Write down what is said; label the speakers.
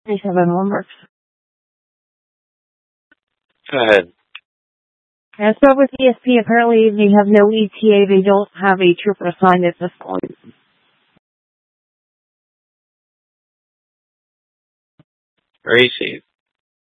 Speaker 1: 37 works.
Speaker 2: Go ahead.
Speaker 1: I spoke with ESP. Apparently, they have no ETA. They don't have a trooper assigned at this point.
Speaker 2: Gracie.